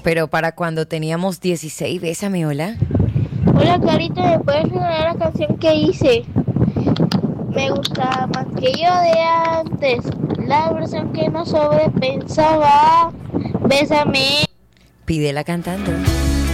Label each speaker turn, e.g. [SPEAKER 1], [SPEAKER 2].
[SPEAKER 1] Pero para cuando teníamos 16, bésame, hola.
[SPEAKER 2] Hola Clarita, ¿me puedes regalar la canción que hice? Me gusta más que yo de antes, la versión que no sobrepensaba. Bésame.
[SPEAKER 1] Pídela cantando.